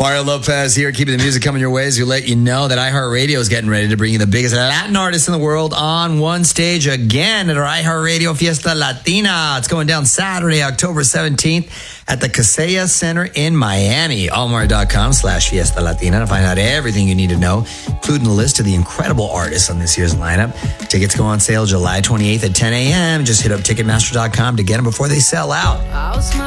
Mario Lopez here, keeping the music coming your way as we let you know that iHeartRadio is getting ready to bring you the biggest Latin artists in the world on one stage again at our iHeartRadio Fiesta Latina. It's going down Saturday, October 17th at the Kaseya Center in Miami. Allmart.com/Fiesta Latina to find out everything you need to know, including a list of the incredible artists on this year's lineup. Tickets go on sale July 28th at 10 a.m. Just hit up Ticketmaster.com to get them before they sell out.